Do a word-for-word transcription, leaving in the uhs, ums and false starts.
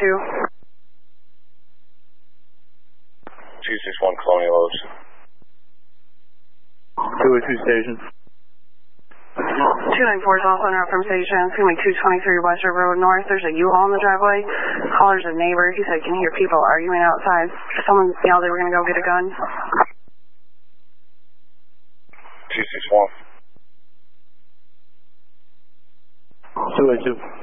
two. two six one Colonial Oaks. two oh two station. two nine four is also in route from station. It's going to be two twenty-three Western Road North. There's a U-Haul in the driveway. Caller's a neighbor. He said, can you hear people arguing outside? Someone yelled they were going to go get a gun. two six one. two oh two.